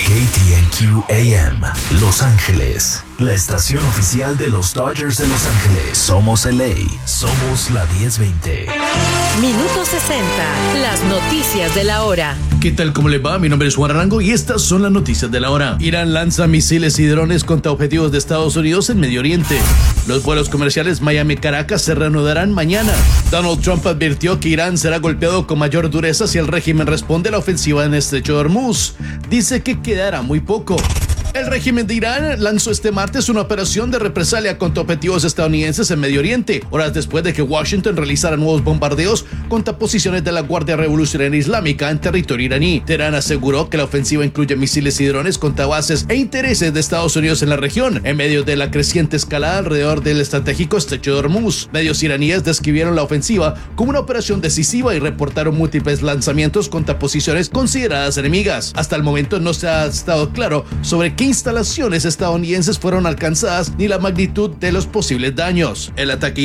KTNQ AM, Los Ángeles, la estación oficial de los Dodgers de Los Ángeles. Somos LA, somos la 1020. Minuto 60, las noticias de la hora. ¿Qué tal? ¿Cómo le va? Mi nombre es Juan Arango y estas son las noticias de la hora. Irán lanza misiles y drones contra objetivos de Estados Unidos en Medio Oriente. Los vuelos comerciales Miami-Caracas se reanudarán mañana. Donald Trump advirtió que Irán será golpeado con mayor dureza si el régimen responde a la ofensiva en Estrecho de Hormuz. Dice que quedará muy poco. El régimen de Irán lanzó este martes una operación de represalia contra objetivos estadounidenses en Medio Oriente, horas después de que Washington realizara nuevos bombardeos contra posiciones de la Guardia Revolucionaria Islámica en territorio iraní. Teherán aseguró que la ofensiva incluye misiles y drones contra bases e intereses de Estados Unidos en la región, en medio de la creciente escalada alrededor del estratégico Estrecho de Hormuz. Medios iraníes describieron la ofensiva como una operación decisiva y reportaron múltiples lanzamientos contra posiciones consideradas enemigas. Hasta el momento no se ha estado claro sobre qué instalaciones estadounidenses fueron alcanzadas ni la magnitud de los posibles daños. El ataque